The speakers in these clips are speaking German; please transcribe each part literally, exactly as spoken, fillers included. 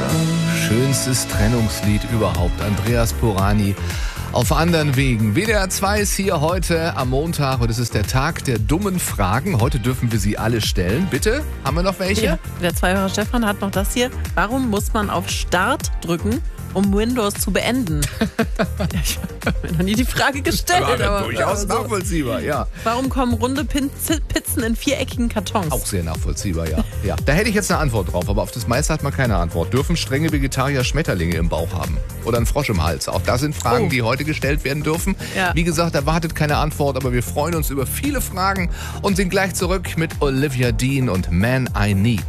Schönstes Trennungslied überhaupt. Andreas Porani auf anderen Wegen. W D R zwei ist hier heute am Montag und es ist der Tag der dummen Fragen. Heute dürfen wir sie alle stellen. Bitte? Haben wir noch welche? Ja, der Zweihörer Stefan hat noch das hier. Warum muss man auf Start drücken, um Windows zu beenden? Ich habe mir noch nie die Frage gestellt. Aber, aber durchaus also, nachvollziehbar, ja. Warum kommen runde Pin- Pizzen in viereckigen Kartons? Auch sehr nachvollziehbar, ja. ja. Da hätte ich jetzt eine Antwort drauf, aber auf das meiste hat man keine Antwort. Dürfen strenge Vegetarier Schmetterlinge im Bauch haben? Oder einen Frosch im Hals? Auch das sind Fragen, oh. die heute gestellt werden dürfen. Ja. Wie gesagt, erwartet keine Antwort, aber wir freuen uns über viele Fragen und sind gleich zurück mit Olivia Dean und Man I Need.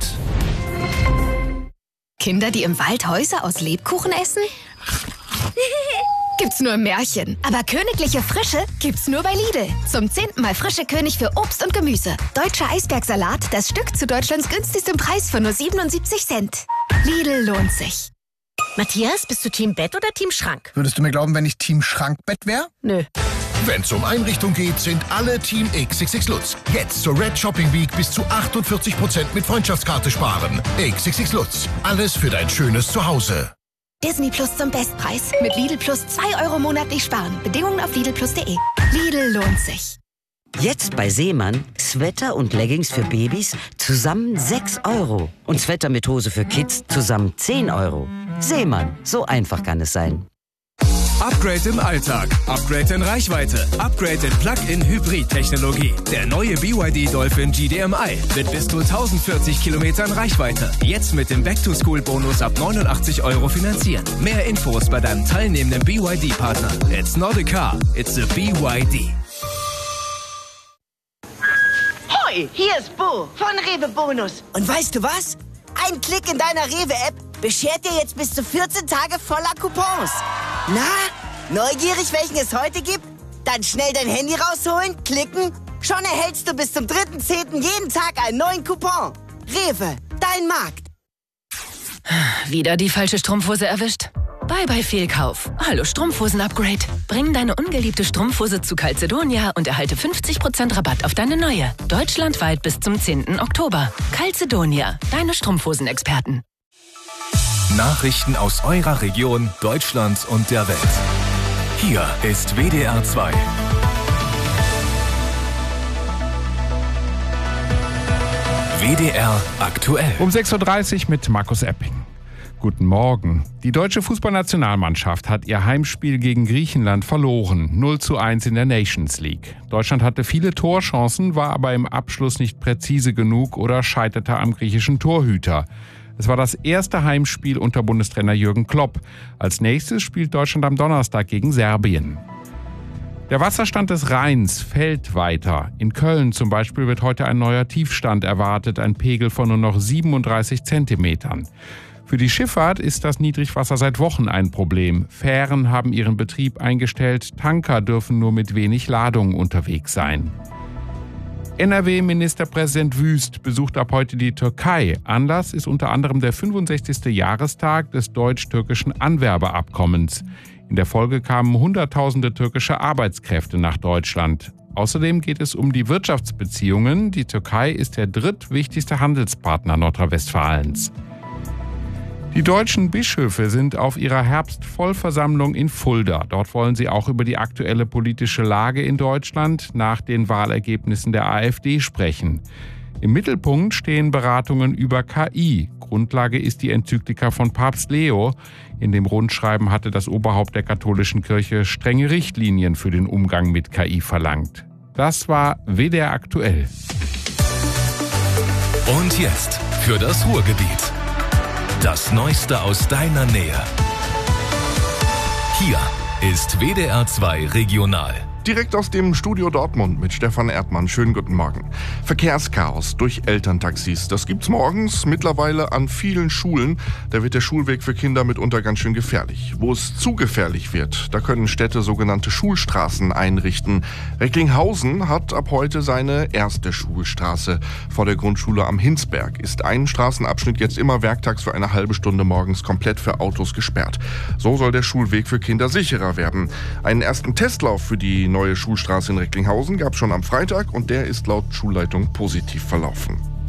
Kinder, die im Wald Häuser aus Lebkuchen essen? Gibt's nur im Märchen. Aber königliche Frische gibt's nur bei Lidl. Zum zehnten Mal frische König für Obst und Gemüse. Deutscher Eisbergsalat, das Stück zu Deutschlands günstigstem Preis von nur siebenundsiebzig Cent. Lidl lohnt sich. Matthias, bist du Team Bett oder Team Schrank? Würdest du mir glauben, wenn ich Team Schrankbett wäre? Nö. Wenn's um Einrichtung geht, sind alle Team X X X Lutz. Jetzt zur Red Shopping Week bis zu achtundvierzig Prozent mit Freundschaftskarte sparen. X X X Lutz. Alles für dein schönes Zuhause. Disney Plus zum Bestpreis. Mit Lidl Plus zwei Euro monatlich sparen. Bedingungen auf lidl plus punkt de. Lidl lohnt sich. Jetzt bei Seemann Sweater und Leggings für Babys zusammen sechs Euro. Und Sweater mit Hose für Kids zusammen zehn Euro. Seemann, so einfach kann es sein. Upgrade im Alltag, Upgrade in Reichweite, Upgrade in Plug-in-Hybrid-Technologie. Der neue B Y D Dolphin G D M I mit bis zu tausendvierzig Kilometern Reichweite. Jetzt mit dem Back-to-School-Bonus ab neunundachtzig Euro finanzieren. Mehr Infos bei deinem teilnehmenden B Y D-Partner. It's not a car, it's a B Y D. Hoi, hier ist Bo von Rewe Bonus. Und weißt du was? Ein Klick in deiner Rewe-App beschert dir jetzt bis zu vierzehn Tage voller Coupons. Na, neugierig, welchen es heute gibt? Dann schnell dein Handy rausholen, klicken. Schon erhältst du bis zum dritten zehnten jeden Tag einen neuen Coupon. Rewe, dein Markt. Wieder die falsche Strumpfhose erwischt? Bye bye Fehlkauf. Hallo Strumpfhosen-Upgrade. Bring deine ungeliebte Strumpfhose zu Calzedonia und erhalte fünfzig Prozent Rabatt auf deine neue. Deutschlandweit bis zum zehnten Oktober. Calzedonia, deine Strumpfhosen-Experten. Nachrichten aus eurer Region, Deutschland und der Welt. Hier ist W D R zwei. W D R aktuell. Um sechs Uhr dreißig mit Markus Epping. Guten Morgen. Die deutsche Fußballnationalmannschaft hat ihr Heimspiel gegen Griechenland verloren. null zu eins in der Nations League. Deutschland hatte viele Torchancen, war aber im Abschluss nicht präzise genug oder scheiterte am griechischen Torhüter. Es war das erste Heimspiel unter Bundestrainer Jürgen Klopp. Als nächstes spielt Deutschland am Donnerstag gegen Serbien. Der Wasserstand des Rheins fällt weiter. In Köln zum Beispiel wird heute ein neuer Tiefstand erwartet, ein Pegel von nur noch siebenunddreißig Zentimetern. Für die Schifffahrt ist das Niedrigwasser seit Wochen ein Problem. Fähren haben ihren Betrieb eingestellt, Tanker dürfen nur mit wenig Ladung unterwegs sein. N R W-Ministerpräsident Wüst besucht ab heute die Türkei. Anlass ist unter anderem der fünfundsechzigste Jahrestag des deutsch-türkischen Anwerbeabkommens. In der Folge kamen Hunderttausende türkische Arbeitskräfte nach Deutschland. Außerdem geht es um die Wirtschaftsbeziehungen. Die Türkei ist der drittwichtigste Handelspartner Nordrhein-Westfalens. Die deutschen Bischöfe sind auf ihrer Herbstvollversammlung in Fulda. Dort wollen sie auch über die aktuelle politische Lage in Deutschland nach den Wahlergebnissen der AfD sprechen. Im Mittelpunkt stehen Beratungen über K I. Grundlage ist die Enzyklika von Papst Leo. In dem Rundschreiben hatte das Oberhaupt der katholischen Kirche strenge Richtlinien für den Umgang mit K I verlangt. Das war W D R aktuell. Und jetzt für das Ruhrgebiet. Das Neueste aus deiner Nähe. Hier ist W D R zwei Regional. Direkt aus dem Studio Dortmund mit Stefan Erdmann. Schönen guten Morgen. Verkehrschaos durch Elterntaxis. Das gibt's morgens mittlerweile an vielen Schulen. Da wird der Schulweg für Kinder mitunter ganz schön gefährlich. Wo es zu gefährlich wird, da können Städte sogenannte Schulstraßen einrichten. Recklinghausen hat ab heute seine erste Schulstraße. Vor der Grundschule am Hinsberg ist ein Straßenabschnitt jetzt immer werktags für eine halbe Stunde morgens komplett für Autos gesperrt. So soll der Schulweg für Kinder sicherer werden. Einen ersten Testlauf für die neue Schulstraße in Recklinghausen gab es schon am Freitag und der ist laut Schulleitung positiv verlaufen.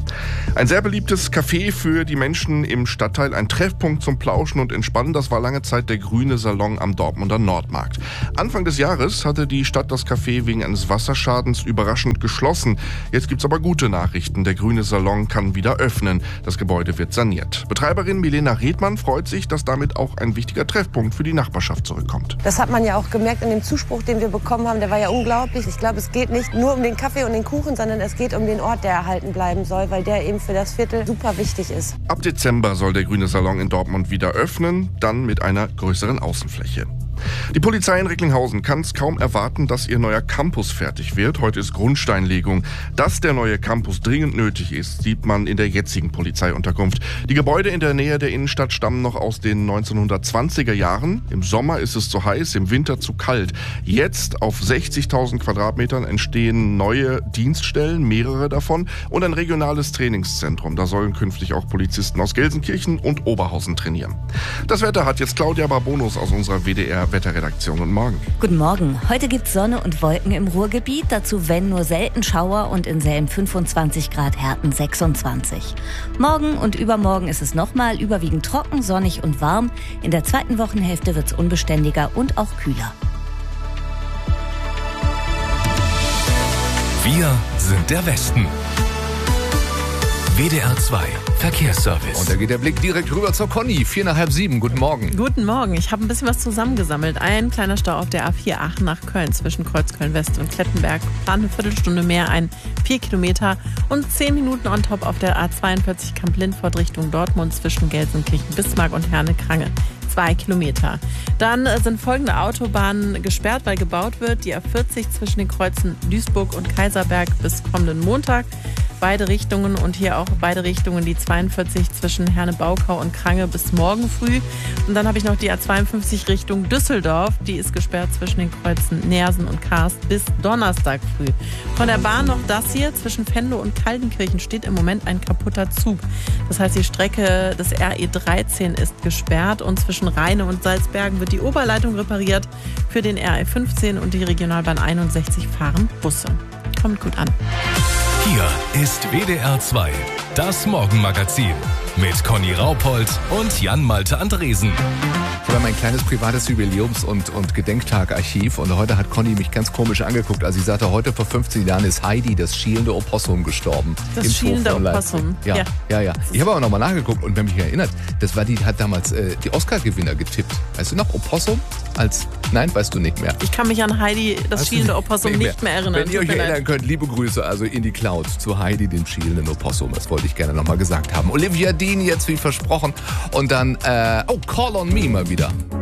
Ein sehr beliebtes Café für die Menschen im Stadtteil, ein Treffpunkt zum Plauschen und Entspannen, das war lange Zeit der Grüne Salon am Dortmunder Nordmarkt. Anfang des Jahres hatte die Stadt das Café wegen eines Wasserschadens überraschend geschlossen. Jetzt gibt's aber gute Nachrichten. Der Grüne Salon kann wieder öffnen. Das Gebäude wird saniert. Betreiberin Milena Redmann freut sich, dass damit auch ein wichtiger Treffpunkt für die Nachbarschaft zurückkommt. Das hat man ja auch gemerkt in dem Zuspruch, den wir bekommen haben. Der war ja unglaublich. Ich glaube, es geht nicht nur um den Kaffee und den Kuchen, sondern es geht um den Ort, der erhalten bleiben soll, weil der eben für das Viertel super wichtig ist. Ab Dezember soll der Grüne Salon in Dortmund wieder öffnen, dann mit einer größeren Außenfläche. Die Polizei in Recklinghausen kann es kaum erwarten, dass ihr neuer Campus fertig wird. Heute ist Grundsteinlegung. Dass der neue Campus dringend nötig ist, sieht man in der jetzigen Polizeiunterkunft. Die Gebäude in der Nähe der Innenstadt stammen noch aus den neunzehnhundertzwanziger Jahren. Im Sommer ist es zu heiß, im Winter zu kalt. Jetzt auf sechzigtausend Quadratmetern entstehen neue Dienststellen, mehrere davon, und ein regionales Trainingszentrum. Da sollen künftig auch Polizisten aus Gelsenkirchen und Oberhausen trainieren. Das Wetter hat jetzt Claudia Barbonus aus unserer W D R Wetterredaktion. Guten Morgen. Guten Morgen. Heute gibt es Sonne und Wolken im Ruhrgebiet. Dazu wenn nur selten Schauer und in Selm fünfundzwanzig Grad, Herten sechsundzwanzig. Morgen und übermorgen ist es nochmal überwiegend trocken, sonnig und warm. In der zweiten Wochenhälfte wird es unbeständiger und auch kühler. Wir sind der Westen. W D R zwei Verkehrsservice. Und da geht der Blick direkt rüber zur Conny. Vier nach halb sieben. Guten Morgen. Guten Morgen. Ich habe ein bisschen was zusammengesammelt. Ein kleiner Stau auf der A vier Aachen nach Köln zwischen Kreuzköln West und Klettenberg. Plan eine Viertelstunde mehr, ein vier Kilometer. Und zehn Minuten on top auf der A zweiundvierzig Kamp-Lindfort Richtung Dortmund zwischen Gelsenkirchen, Bismarck und Herne-Krange. Zwei Kilometer. Dann sind folgende Autobahnen gesperrt, weil gebaut wird. Die A vierzig zwischen den Kreuzen Duisburg und Kaiserberg bis kommenden Montag. Beide Richtungen und hier auch beide Richtungen die zweiundvierzig zwischen Herne-Baukau und Krange bis morgen früh. Und dann habe ich noch die A zweiundfünfzig Richtung Düsseldorf. Die ist gesperrt zwischen den Kreuzen Nersen und Karst bis Donnerstag früh. Von der Bahn noch das hier. Zwischen Venlo und Kaldenkirchen steht im Moment ein kaputter Zug. Das heißt, die Strecke des R E dreizehn ist gesperrt und zwischen Rheine und Salzbergen wird die Oberleitung repariert. Für den R E fünfzehn und die Regionalbahn einundsechzig fahren Busse. Kommt gut an. Hier ist W D R zwei, das Morgenmagazin mit Conny Raupold und Jan-Malte Andresen. Ich habe mein kleines privates Jubiläums- und, und Gedenktagarchiv und heute hat Conny mich ganz komisch angeguckt, als ich sagte, heute vor fünfzehn Jahren ist Heidi, das schielende Opossum, gestorben. Das schielende Opossum. Ja, ja, ja, ja. Ich habe aber nochmal nachgeguckt und wenn mich erinnert, das war die, hat damals äh, die Oscar-Gewinner getippt. Weißt du noch, Opossum? Als, nein, weißt du nicht mehr. Ich kann mich an Heidi, das weißt schielende Opossum, nicht mehr, nicht mehr erinnern. Wenn ihr euch erinnern könnt, liebe Grüße also in die Cloud zu Heidi, dem schielenden Opossum. Das wollte ich gerne nochmal gesagt haben. Olivia Dean jetzt wie versprochen und dann, äh, oh, Call on Me mal wieder.